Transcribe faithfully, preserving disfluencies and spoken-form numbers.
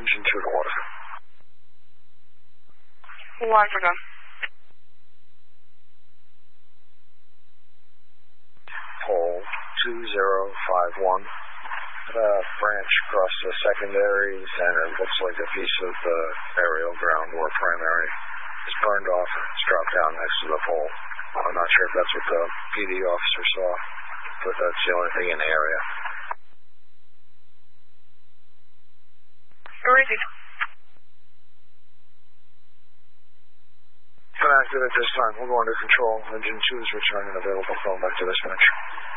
engine two to water. One for go. Pole two zero five one. Uh, branch across the secondaries, and it looks like a piece of the aerial ground or primary is burned off. It's dropped down next to the pole. I'm not sure if that's what the P D officer saw, but that's the only thing in the area. Where is he? Inactive at this time. We'll go under control. Engine two is returning available. Phone back to dispatch.